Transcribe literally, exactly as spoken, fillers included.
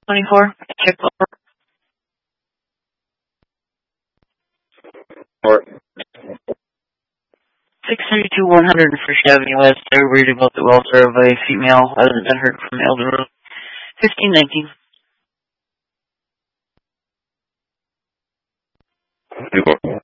twenty-four. Check over. Or six thirty-two one hundred First Avenue West. They're worried about the welfare of a female who hasn't been heard from Elder Road. fifteen nineteen. two four.